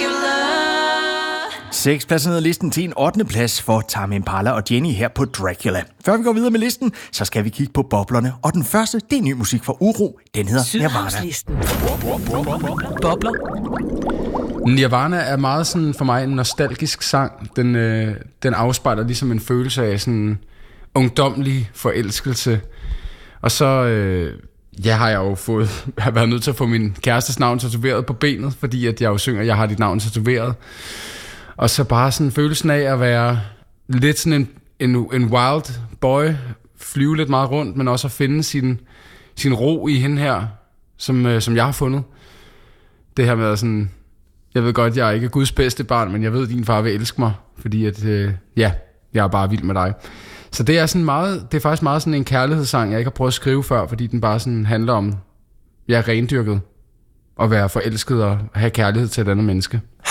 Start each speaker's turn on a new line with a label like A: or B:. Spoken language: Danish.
A: 6 pladser ned ad listen til en 8. plads for Tame Impala og Jenny her på Dracula. Før vi går videre med listen, så skal vi kigge på boblerne. Og den første, det er ny musik fra Uro. Den hedder Nirvana.
B: Bobler.
C: Nirvana er meget sådan for mig en nostalgisk sang. Den afspejler ligesom en følelse af sådan ungdomlig forelskelse. Og så har jeg jo været nødt til at få min kærestes navn tatoveret på benet, fordi at jeg jo synger, jeg har dit navn tatoveret. Og så bare sådan følelsen af at være lidt sådan en wild boy, flyve lidt meget rundt, men også at finde sin ro i hende her, som jeg har fundet. Det her med sådan, jeg ved godt, jeg er ikke Guds bedste barn, men jeg ved, at din far vil elske mig, fordi at, jeg er bare vild med dig. Så det er sådan meget, det er faktisk meget sådan en kærlighedssang, jeg ikke har prøvet at skrive før, fordi den bare sådan handler om, jeg er rendyrket, at være forelsket og have kærlighed til et andet menneske.